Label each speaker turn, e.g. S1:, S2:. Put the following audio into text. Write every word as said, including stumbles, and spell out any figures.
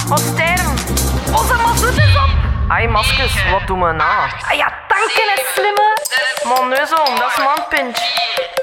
S1: Wat sterven.
S2: Onze mazoet is op.
S1: Ai, maskers, wat doen we nou?
S2: Ah ja, tanken is slimme.
S1: Man, neuzel, dat is manpinch.